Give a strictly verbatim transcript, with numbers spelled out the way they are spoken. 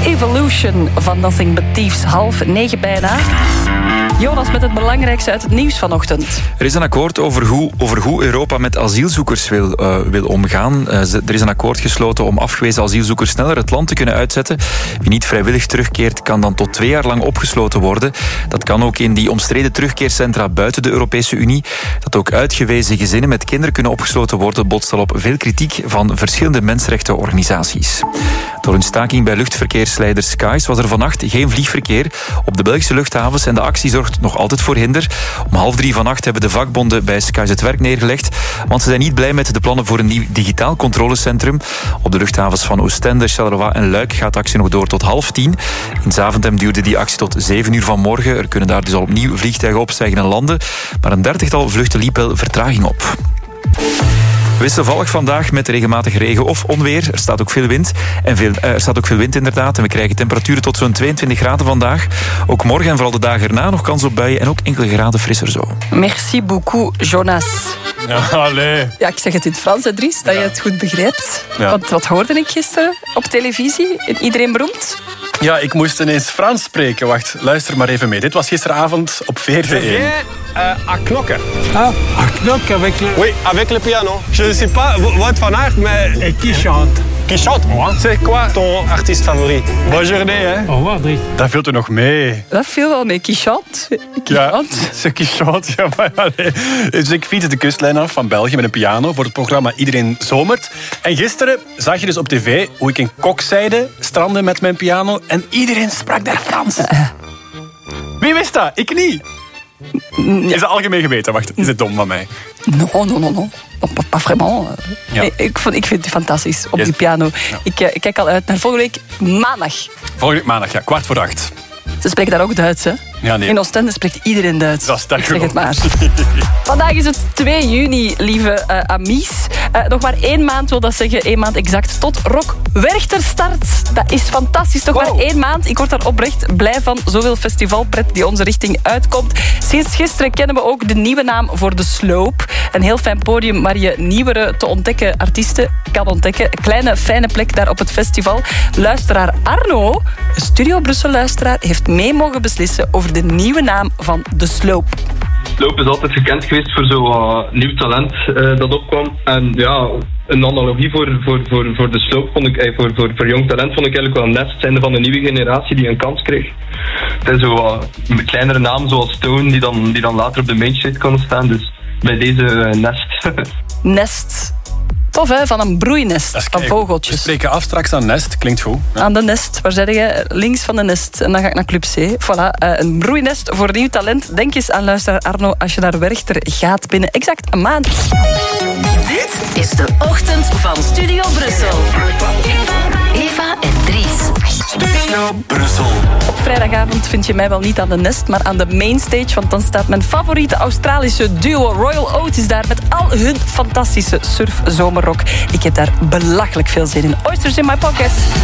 Evolution van Nothing But Thieves. Half negen bijna. Jonas met het belangrijkste uit het nieuws vanochtend. Er is een akkoord over hoe, over hoe Europa met asielzoekers wil, uh, wil omgaan. Uh, er is een akkoord gesloten om afgewezen asielzoekers sneller het land te kunnen uitzetten. Wie niet vrijwillig terugkeert, kan dan tot twee jaar lang opgesloten worden. Dat kan ook in die omstreden terugkeercentra buiten de Europese Unie. Dat ook uitgewezen gezinnen met kinderen kunnen opgesloten worden, botst al op veel kritiek van verschillende mensenrechtenorganisaties. Door een staking bij luchtverkeersleider Skies was er vannacht geen vliegverkeer op de Belgische luchthavens en de actie zorgt nog altijd voor hinder. Om half drie vannacht hebben de vakbonden bij Skies het werk neergelegd, want ze zijn niet blij met de plannen voor een nieuw digitaal controlecentrum. Op de luchthavens van Oostende, Charleroi en Luik gaat de actie nog door tot half tien. In Zaventem duurde die actie tot zeven uur vanmorgen. Er kunnen daar dus al opnieuw vliegtuigen opstijgen en landen, maar een dertigtal vluchten liep wel vertraging op. Wisselvallig vandaag met regelmatig regen of onweer. Er staat ook veel wind. En veel, er staat ook veel wind inderdaad. En we krijgen temperaturen tot zo'n tweeëntwintig graden vandaag. Ook morgen en vooral de dagen erna nog kans op buien. En ook enkele graden frisser zo. Merci beaucoup, Jonas. Ja, allee. Ja, ik zeg het in het Frans, hè, Dries, dat ja. je het goed begrijpt. Ja. Want wat hoorde ik gisteren op televisie? Iedereen beroemd? Ja, ik moest ineens Frans spreken. Wacht, luister maar even mee. Dit was gisteravond op V R T één. Uh, à knokken. Ah, à knokken avec le... Oui, avec le piano. Je ne sais pas votre van aard, mais... Et qui chante? Qui chante, moi. C'est quoi ton artiste favori? Bonne journée, hè. Au revoir, Dries. Dat viel er nog mee. Dat viel wel mee. Qui chante? Qui Ja, chante? ze qui chante. Ja, maar allee. Dus ik fietste de kustlijn af van België met een piano voor het programma Iedereen Zomert. En gisteren zag je dus op tv hoe ik in Kokzijde strandde met mijn piano en iedereen sprak daar Frans. Wie wist dat? Ik niet. Is het algemeen geweten? Wacht, is het dom van mij? No, no, no, no. Pas vraiment. Ja. Nee, ik, vond, ik vind het fantastisch op Yes. die piano. Ja. Ik, ik kijk al uit naar volgende week maandag. Volgende week maandag, ja, kwart voor acht. Ze spreken daar ook Duits, hè? Ja, nee. In Oostende spreekt iedereen Duits. Dat is dat ik zeg gewoon. het maar. Vandaag is het twee juni, lieve uh, amies. Uh, nog maar één maand wil dat zeggen, één maand exact, tot Rock Werchter start. Dat is fantastisch, toch Wow. maar één maand. Ik word daar oprecht blij van. Zoveel festivalpret die onze richting uitkomt. Sinds gisteren kennen we ook de nieuwe naam voor de Sloop. Een heel fijn podium waar je nieuwere te ontdekken artiesten kan ontdekken. Een kleine, fijne plek daar op het festival. Luisteraar Arno, een Studio Brussel-luisteraar, heeft mee mogen beslissen over de nieuwe naam van de Sloop. Sloop is altijd gekend geweest voor zo uh, nieuw talent uh, dat opkwam. En ja, een analogie voor, voor, voor, voor de Sloop vond ik, eh, voor, voor, voor jong talent vond ik eigenlijk wel Nest, zijnde van de nieuwe generatie die een kans kreeg. Het is zo uh, een kleinere naam zoals Stone die dan, die dan later op de mainstage kon staan. Dus bij deze uh, Nest. Nest. Tof, hè? Van een broeinest Dat is van kijk, We vogeltjes. spreken af straks aan Nest, klinkt goed. Ja. Aan de Nest, waar zeg je? Links van de Nest. En dan ga ik naar Club C. Voilà, uh, een broeinest voor nieuw talent. Denk eens aan luisteraar Arno als je naar Werchter gaat binnen exact een maand. Dit is de ochtend van Studio Brussel. Eva en Dries. Studio Brussel. Op vrijdagavond vind je mij wel niet aan de Nest, maar aan de mainstage. Want dan staat mijn favoriete Australische duo Royal Oat daar met al hun fantastische surf-zomerrock. Ik heb daar belachelijk veel zin in. Oysters in my pocket.